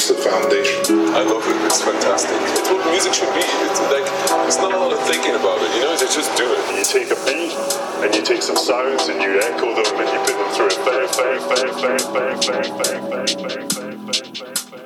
It's the foundation. I love it. It's fantastic. It's what music should be. It's like, it's not a lot of thinking about it, you know? It's just do it. You take a beat and you take some sounds and you echo them and you put them through a